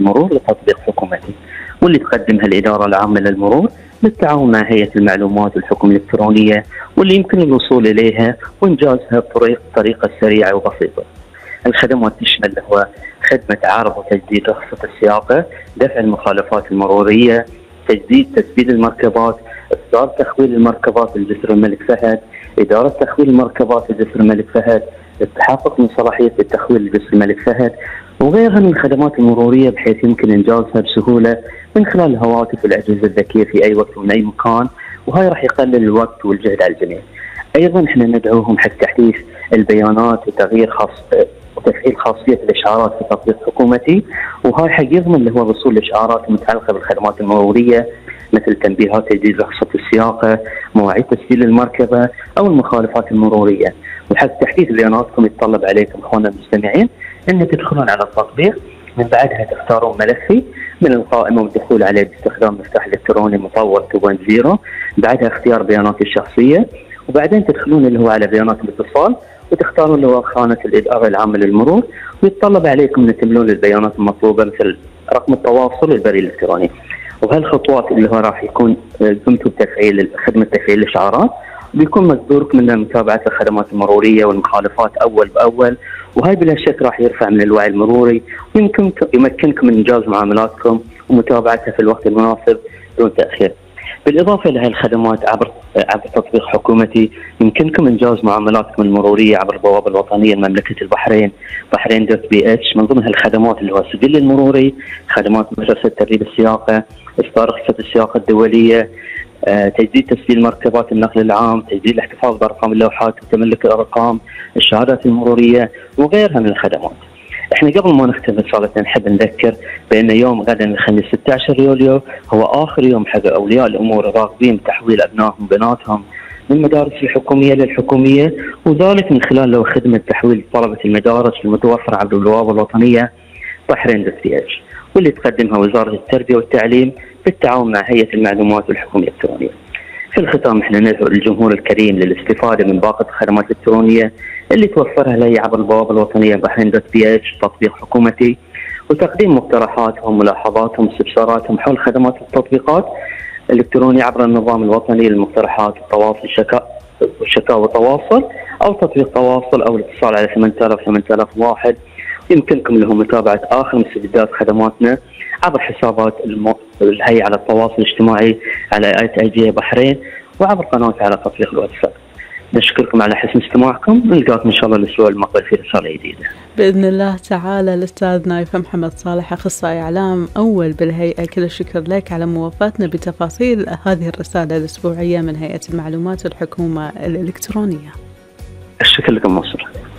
المرور لتطبيق حكومتي، واللي تقدمها الإدارة العامة للمرور بالتعاون مع هيئة المعلومات والحكم الإلكترونية، واللي يمكن الوصول إليها وإنجازها بطريقة سريعة وبسيطة. الخدمات تشمل هو خدمة عرض وتجديد رخصة السياقة، دفع المخالفات المرورية، تثبيت المركبات، إصدار تخويل المركبات لجسر الملك فهد، إدارة تخويل المركبات لجسر الملك فهد، التحقق من صلاحية التخويل لجسر الملك فهد، وغيرها من الخدمات المرورية بحيث يمكن إنجازها بسهولة من خلال الهواتف والأجهزة الذكية في أي وقت ومن أي مكان، وهاي راح يقلل الوقت والجهد على الجميع. أيضا احنا ندعوهم حق تحديث البيانات وتفعيل خاصية الإشعارات في تطبيق حكومتي، وهاي حق يضمن اللي هو وصول الإشعارات المتعلقة بالخدمات المرورية مثل تنبيهات تجديد رخصة السياقة، مواعيد تسجيل المركبة أو المخالفات المرورية. وحق تحديث بياناتكم يتطلب عليكم اخواننا المستمعين ان تدخلون على التطبيق، من بعدها تختارون ملفي من القائمة والدخول عليه باستخدام مفتاح الكتروني مطور 2.0، بعدها اختيار بيانات الشخصية، وبعدين تدخلون اللي هو على بيانات الاتصال وتختارون اللي هو خانة الإدارة العامة للمرور، ويتطلب عليكم ان تملون البيانات المطلوبة مثل رقم التواصل والبريد الإلكتروني. وبهالخطوات اللي هو راح يكون قمتوا بتفعيل خدمة تفعيل الإشعارات، بيكون مقدوركم من متابعة الخدمات المرورية والمخالفات أول بأول، وهي بلا شك راح يرفع من الوعي المروري ويمكنكم من إنجاز معاملاتكم ومتابعتها في الوقت المناسب دون تأخير. بالإضافة لهذه الخدمات عبر تطبيق حكومتي يمكنكم إنجاز معاملاتكم المرورية عبر البوابة الوطنية لمملكة البحرين، بحرين.bh، من ضمن هالخدمات اللي هو السجل المروري، خدمات مدرسة تدريب السياقة، إصدار رخصة السياقة الدولية، تجديد تسجيل مركبات النقل العام، تجديد الاحتفاظ بأرقام اللوحات وتملك الأرقام، الشهادات المرورية وغيرها من الخدمات. احنا قبل ما نختم رسالتنا نحب نذكر بأن يوم غدا الخميس 16 يوليو هو آخر يوم حق أولياء الأمور الراغبين بتحويل أبنائهم وبناتهم من المدارس الحكومية للحكومية، وذلك من خلال خدمة تحويل طلبة المدارس المتوفرة عبر البوابة الوطنية بحرين.bh، واللي تقدمها وزارة التربية والتعليم بالتعاون مع هيئة المعلومات والحكم الإلكترونية. في الختام احنا ندعو الجمهور الكريم للاستفادة من باقة الخدمات الإلكترونية اللي توفرها لي عبر البوابة الوطنية بحرين.bh تطبيق حكومتي، وتقديم مقترحاتهم ملاحظاتهم استفساراتهم حول خدمات التطبيقات الإلكترونية عبر النظام الوطني للمقترحات التواصل شكاوى تواصل أو تطبيق تواصل أو الاتصال على 8001. يمكنكم له متابعة آخر مستجدات خدماتنا عبر حسابات الهيئة على التواصل الاجتماعي على @IGA بحرين، وعبر قناة على تطبيق الواتساب. نشكركم على حسن استماعكم، ونلقاكم إن شاء الله الأسبوع المقبل في رسالة جديدة بإذن الله تعالى. الأستاذ نايف محمد صالح، أخصائي إعلام أول بالهيئة، كل الشكر لك على موافاتنا بتفاصيل هذه الرسالة الأسبوعية من هيئة المعلومات والحكومة الإلكترونية. الشكر لكم مصر.